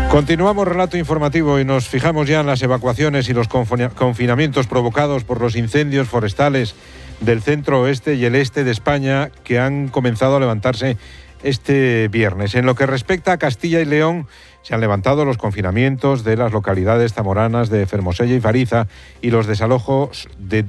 Continuamos relato informativo y nos fijamos ya en las evacuaciones y los confinamientos provocados por los incendios forestales del centro oeste y el este de España que han comenzado a levantarse este viernes. En lo que respecta a Castilla y León, se han levantado los confinamientos de las localidades zamoranas de Fermosella y Fariza y los desalojos de